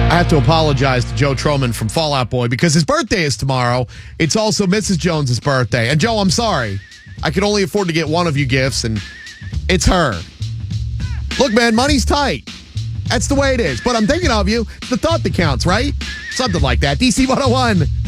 I have to apologize to Joe Troman from Fall Out Boy because his birthday is tomorrow. It's also Mrs. Jones's birthday. And Joe, I'm sorry. I could only afford to get one of you gifts, and it's her. Look, man, money's tight. That's the way it is. But I'm thinking of you. It's the thought that counts, right? Something like that. DC 101.